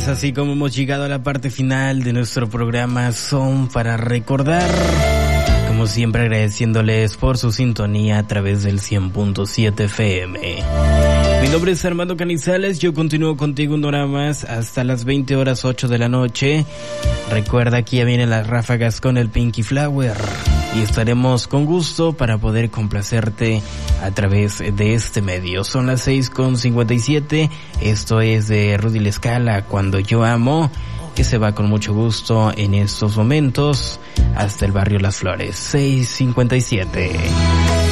es así como hemos llegado a la parte final de nuestro programa Son para Recordar. Como siempre, agradeciéndoles por su sintonía a través del 100.7 FM. Mi nombre es Armando Canizales, yo continúo contigo una hora más hasta las 20:08 de la noche. Recuerda que ya vienen las ráfagas con el Pinky Flower y estaremos con gusto para poder complacerte a través de este medio. Son las 6:57, esto es de Rudy La Scala, Cuando Yo Amo, que se va con mucho gusto en estos momentos hasta el barrio Las Flores. 6:57.